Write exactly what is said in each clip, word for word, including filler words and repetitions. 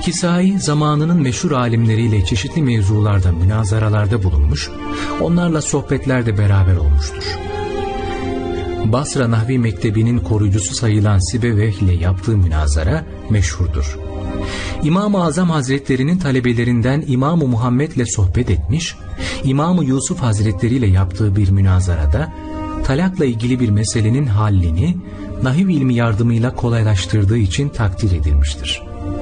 Kisai zamanının meşhur alimleriyle çeşitli mevzularda münazaralarda bulunmuş, onlarla sohbetlerde beraber olmuştur. Basra Nahvi Mektebi'nin koruyucusu sayılan Sibeveh ile yaptığı münazara meşhurdur. İmam-ı Azam Hazretleri'nin talebelerinden İmam-ı Muhammed ile sohbet etmiş, İmam-ı Yusuf Hazretleri ile yaptığı bir münazarada talakla ilgili bir meselenin hallini nahiv ilmi yardımıyla kolaylaştırdığı için takdir edilmiştir.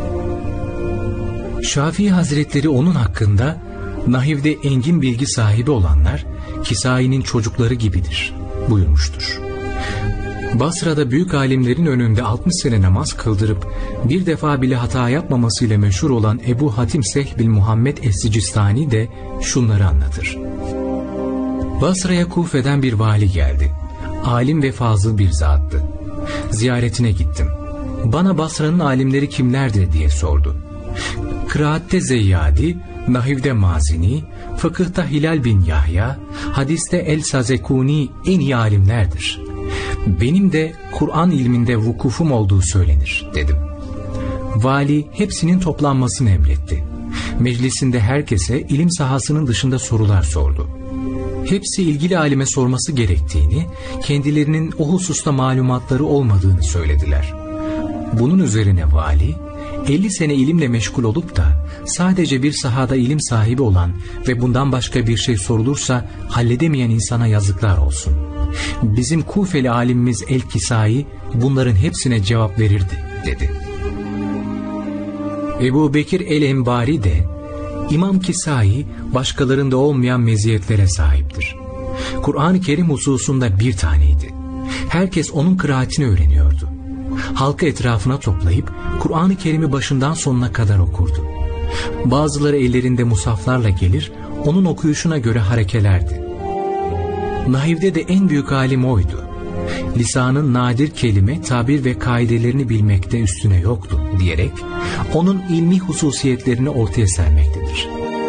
Şafii Hazretleri onun hakkında nahivde engin bilgi sahibi olanlar Kisai'nin çocukları gibidir buyurmuştur. Basra'da büyük alimlerin önünde altmış sene namaz kıldırıp bir defa bile hata yapmamasıyla meşhur olan Ebu Hatim Sehl bin Muhammed Es-Sicistani de şunları anlatır. Basra'ya Kufe'den bir vali geldi. Alim ve fazıl bir zattı. Ziyaretine gittim. Bana Basra'nın alimleri kimlerdir diye sordu. Kıraatte Zeyyadi, nahivde Mazini, fıkıhta Hilal bin Yahya, hadiste El-Sazekuni en iyi alimlerdir. Benim de Kur'an ilminde vukufum olduğu söylenir dedim. Vali hepsinin toplanmasını emretti. Meclisinde herkese ilim sahasının dışında sorular sordu. Hepsi ilgili alime sorması gerektiğini, kendilerinin o hususta malumatları olmadığını söylediler. Bunun üzerine vali, elli sene ilimle meşgul olup da sadece bir sahada ilim sahibi olan ve bundan başka bir şey sorulursa halledemeyen insana yazıklar olsun. Bizim Kufeli alimimiz El-Kisai bunların hepsine cevap verirdi dedi. Ebu Bekir el-Enbari de İmam Kisai başkalarında olmayan meziyetlere sahiptir. Kur'an-ı Kerim hususunda bir taneydi. Herkes onun kıraatini öğreniyordu. Halkı etrafına toplayıp Kur'an-ı Kerim'i başından sonuna kadar okurdu. Bazıları ellerinde musaflarla gelir, onun okuyuşuna göre harekelerdi. Nahivde de en büyük alim oydu. Lisanın nadir kelime, tabir ve kaidelerini bilmekte üstüne yoktu diyerek onun ilmi hususiyetlerini ortaya sermektedir.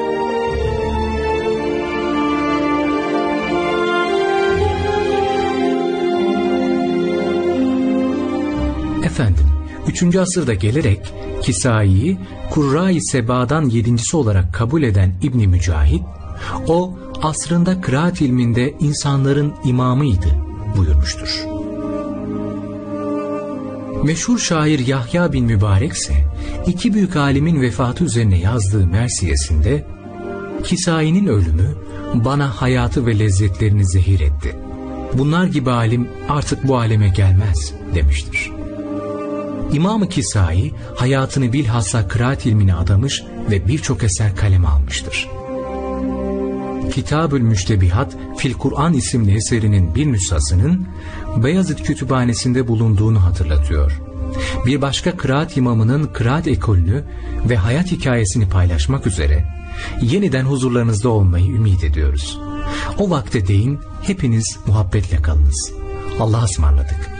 Efendim, üçüncü asırda gelerek Kisai'yi Kurra-i Seba'dan yedincisi olarak kabul eden İbn-i Mücahit, o asrında kıraat ilminde insanların imamıydı buyurmuştur. Meşhur şair Yahya bin Mübarek ise iki büyük alimin vefatı üzerine yazdığı mersiyesinde Kisai'nin ölümü bana hayatı ve lezzetlerini zehir etti. Bunlar gibi alim artık bu aleme gelmez demiştir. İmam-ı Kisai hayatını bilhassa kıraat ilmine adamış ve birçok eser kaleme almıştır. Kitab-ül Müştebihat Fil Kur'an isimli eserinin bir nüshasının Beyazıt Kütüphanesi'nde bulunduğunu hatırlatıyor. Bir başka kıraat imamının kıraat ekolünü ve hayat hikayesini paylaşmak üzere yeniden huzurlarınızda olmayı ümit ediyoruz. O vakte değin hepiniz muhabbetle kalınız. Allah'a ısmarladık.